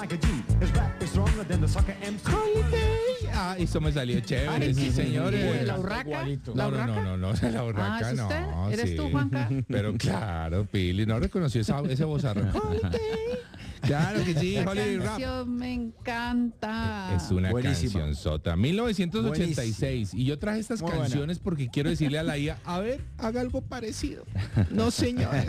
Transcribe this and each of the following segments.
Holiday. Ah, eso me salió chévere, sí, señores. ¿La urraca? No, la urraca ¿es no. usted? ¿Eres sí. tú, Juanca? Pero claro, Pili, no reconoció ese vozarrón. Holiday. Claro que sí, La Holiday Rap. canción me encanta. Es una Buenísima. canción sota. 1986. Y yo traje estas Muy canciones porque quiero decirle a la IA, a ver, haga algo parecido. No, señores.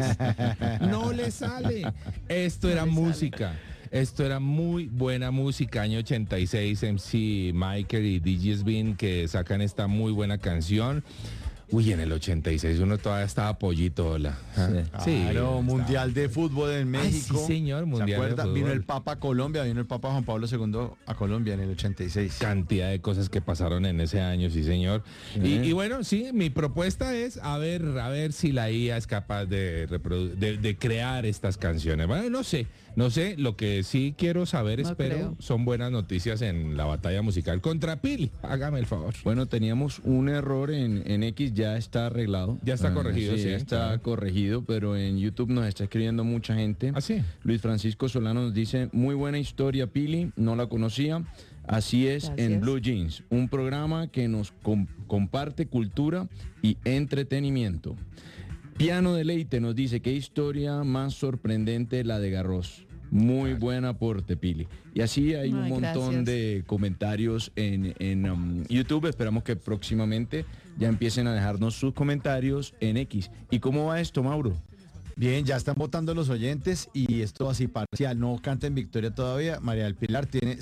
No le sale. Esto era música. Esto era muy buena música. Año 86, MC Michael y DJ Svin que sacan esta muy buena canción. Uy, en el 86 uno todavía estaba pollito, hola. Sí, claro, Mundial de Fútbol en México. sí, señor, Mundial ¿Se acuerda? de Fútbol. Vino el Papa a Colombia, vino el Papa Juan Pablo II a Colombia en el 86. Cantidad de cosas que pasaron en ese año, sí, señor. Y bueno, sí, mi propuesta es a ver si la IA es capaz de crear estas canciones. Bueno, no sé, lo que sí quiero saber, No espero, creo. son buenas noticias en la batalla musical contra Pili. Hágame el favor. Bueno, teníamos un error en X, ya está arreglado. Ya está corregido, sí, ya está claro. corregido, pero en YouTube nos está escribiendo mucha gente. ¿Ah, sí? Luis Francisco Solano nos dice, muy buena historia, Pili, no la conocía. Así es, Gracias. en Blue Jeans, un programa que nos comparte cultura y entretenimiento. Piano Deleite nos dice, qué historia más sorprendente la de Garros. Muy buen aporte, Pili. Y así hay un Ay, montón gracias. de comentarios en YouTube. Esperamos que próximamente ya empiecen a dejarnos sus comentarios en X. ¿Y cómo va esto, Mauro? Bien, ya están votando los oyentes y esto así parcial. No canta en victoria todavía. María del Pilar tiene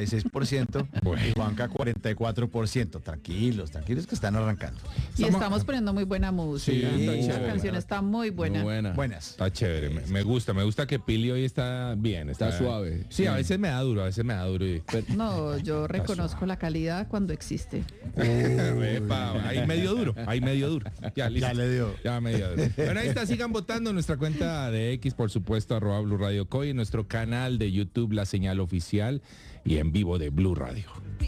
56% y Juanca 44%. Tranquilos que están arrancando. Y estamos poniendo muy buena música. Sí, La muy canción está muy buena. Muy buena. Buenas. Está chévere, me gusta que Pili hoy está bien. Está suave. Sí, a Sí. veces me da duro, No, yo reconozco la calidad cuando existe. Epa, ahí medio duro. Ya, listo. Ya le dio. Ya medio duro. Bueno, ahí está, sigan votando en nuestra cuenta de X, por supuesto, @Blue Radio Co, y en nuestro canal de YouTube, La Señal Oficial, y en vivo de Blue Radio.